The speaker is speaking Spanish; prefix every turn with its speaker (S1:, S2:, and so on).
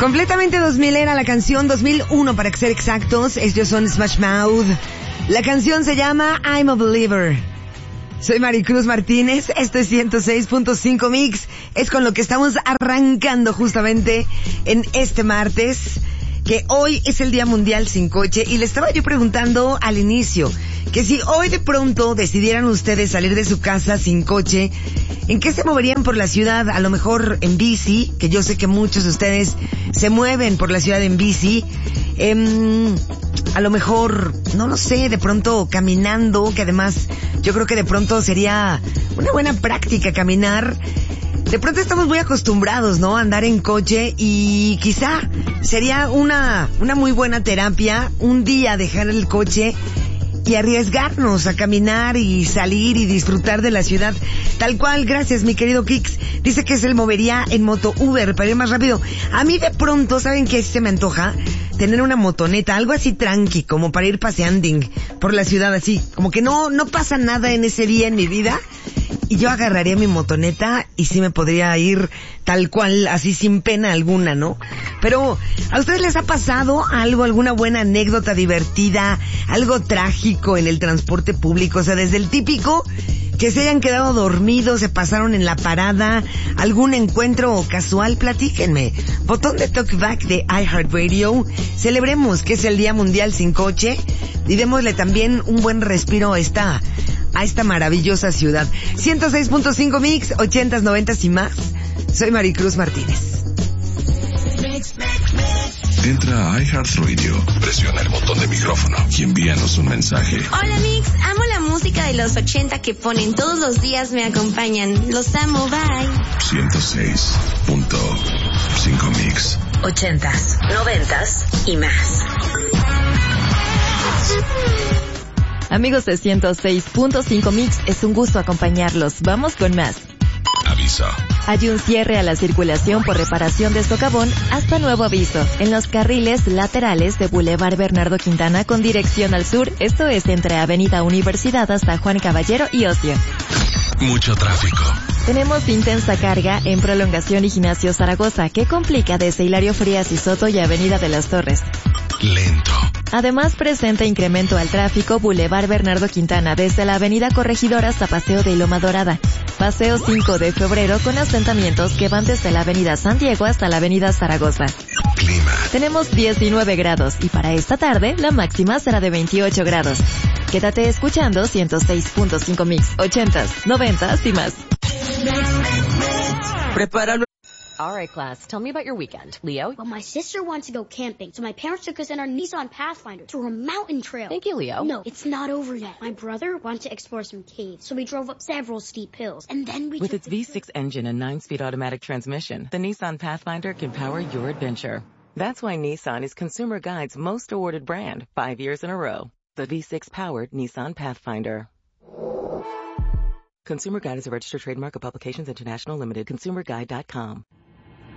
S1: Completamente 2000 era la canción, 2001 para ser exactos. Ellos son Smash Mouth. La canción se llama I'm a Believer. Soy Maricruz Martínez, esto es 106.5 Mix. Es con lo que estamos arrancando justamente en este martes, que hoy es el Día Mundial Sin Coche. Y le estaba yo preguntando al inicio que si hoy de pronto decidieran ustedes salir de su casa sin coche, ¿en qué se moverían por la ciudad? A lo mejor en bici, que yo sé que muchos de ustedes se mueven por la ciudad en bici. A lo mejor, no lo sé, de pronto caminando, que además yo creo que de pronto sería una buena práctica caminar. De pronto estamos muy acostumbrados, ¿no?, a andar en coche, y quizá sería una muy buena terapia un día dejar el coche y arriesgarnos a caminar y salir y disfrutar de la ciudad tal cual. Gracias, mi querido Kix. Dice que se le movería en moto Uber para ir más rápido. A mí de pronto, ¿saben qué se me antoja? Tener una motoneta, algo así tranqui, como para ir paseando por la ciudad, así, como que no pasa nada en ese día en mi vida, y yo agarraría mi motoneta y sí me podría ir tal cual, así sin pena alguna, ¿no? Pero, ¿a ustedes les ha pasado algo, alguna buena anécdota divertida, algo trágico en el transporte público? O sea, desde el típico que se hayan quedado dormidos, se pasaron en la parada, algún encuentro casual, platíquenme. Botón de talkback de iHeartRadio. Celebremos que es el Día Mundial Sin Coche y démosle también un buen respiro a esta maravillosa ciudad. 106.5 Mix, 80s, 90s y más. Soy Maricruz Martínez.
S2: Entra a iHeartRadio, presiona el botón de micrófono y envíanos un mensaje.
S3: Hola Mix, amo la música de los 80 que ponen todos los días, me acompañan. Los amo, bye.
S2: 106.5 Mix.
S4: 80s, 90s y más.
S5: Amigos de 106.5 Mix, es un gusto acompañarlos. Vamos con más.
S2: Aviso.
S5: Hay un cierre a la circulación por reparación de socavón hasta nuevo aviso en los carriles laterales de Boulevard Bernardo Quintana con dirección al sur, esto es entre Avenida Universidad hasta Juan Caballero y Ocio.
S2: Mucho tráfico.
S5: Tenemos intensa carga en Prolongación y Gimnasio Zaragoza, que complica desde Hilario Frías y Soto y Avenida de las Torres.
S2: Lento.
S5: Además presenta incremento al tráfico Boulevard Bernardo Quintana desde la Avenida Corregidora hasta Paseo de Loma Dorada. Paseo 5 de Febrero con asentamientos que van desde la Avenida San Diego hasta la Avenida Zaragoza.
S2: Clima.
S5: Tenemos 19 grados y para esta tarde la máxima será de 28 grados. Quédate escuchando 106.5 Mix, 80s, 90s y más.
S6: Prepáralo.
S7: All right, class. Tell me about your weekend. Leo?
S8: Well, my sister wanted to go camping, so my parents took us in our Nissan Pathfinder to a mountain trail.
S7: Thank you, Leo.
S8: No, it's not over yet. My brother wanted to explore some caves, so we drove up several steep hills, and then we
S6: With its V6 engine and 9-speed automatic transmission, the Nissan Pathfinder can power your adventure. That's why Nissan is Consumer Guide's most awarded brand, 5 years in a row. The V6-powered Nissan Pathfinder. Consumer Guide is a registered trademark of Publications International Limited. ConsumerGuide.com.